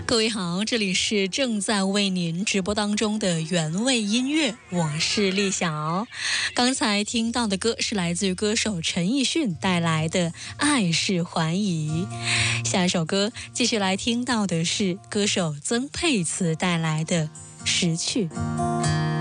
各位好，这里是正在为您直播当中的原味音乐，我是丽晓。刚才听到的歌是来自于歌手陈奕迅带来的《爱是怀疑》，下一首歌继续来听到的是歌手曾沛慈带来的《失去》。